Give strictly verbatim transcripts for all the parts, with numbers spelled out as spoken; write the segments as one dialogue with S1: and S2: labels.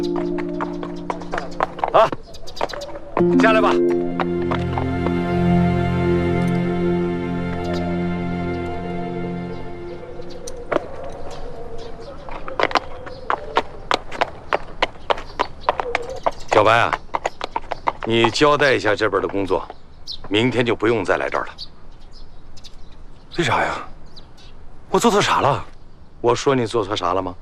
S1: 啊，下来吧。小白啊，你交代一下这边的工作，明天就不用再来这儿了。
S2: 为啥呀？我做错啥了？
S1: 我说你做错啥了吗？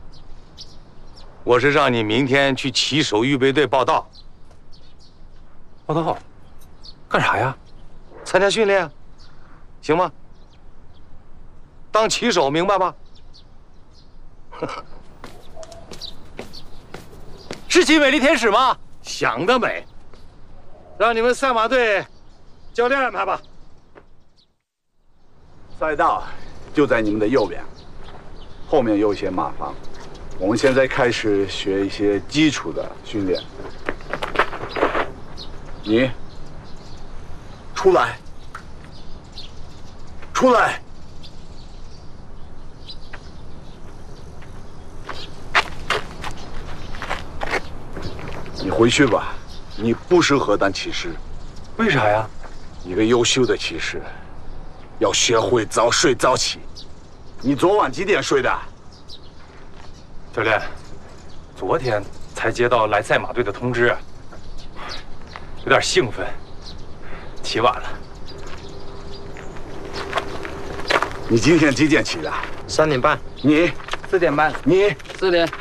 S1: 我是让你明天去骑手预备队报道。
S2: 报道？干啥呀？
S1: 参加训练，行吗？当骑手，明白吧？
S2: 是骑美丽天使吗？
S1: 想得美！让你们赛马队教练安排吧。
S3: 赛道就在你们的右边，后面有一些马房。我们现在开始学一些基础的训练。你出来，出来！你回去吧，你不适合当骑士。
S2: 为啥呀？
S3: 一个优秀的骑士要学会早睡早起。你昨晚几点睡的？
S2: 教练，昨天才接到来赛马队的通知，有点兴奋，起晚了。
S3: 你今天几点起的？
S4: 三点半。
S3: 你
S4: 四点半。
S3: 你
S4: 四点。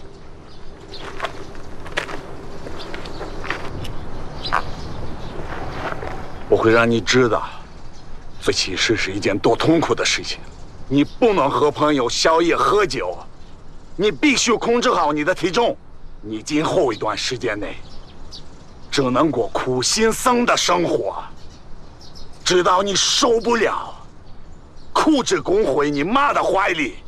S3: 我会让你知道，做骑士是一件多痛苦的事情。你不能和朋友宵夜喝酒，你必须控制好你的体重。你今后一段时间内，只能过苦行僧的生活，直到你受不了，哭着滚回你妈的怀里。